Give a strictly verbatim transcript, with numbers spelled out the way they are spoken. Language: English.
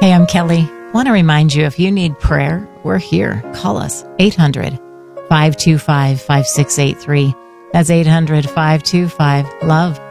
Hey, I'm Kelly. Want to remind you, if you need prayer, we're here. Call us, eight hundred, five two five, five six eight three. That's eight hundred, five two five, LOVE.